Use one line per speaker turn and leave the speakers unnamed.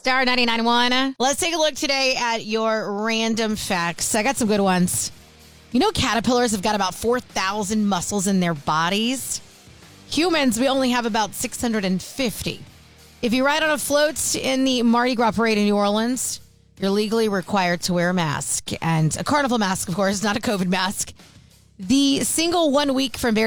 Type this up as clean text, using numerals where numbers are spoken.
Star 99.1. Let's take a look today at your random facts. I got some good ones. You know, caterpillars have got about 4,000 muscles in their bodies. Humans, we only have about 650. If you ride on a float in the Mardi Gras parade in New Orleans, you're legally required to wear a mask. And a carnival mask, of course, not a COVID mask. The single 1 week from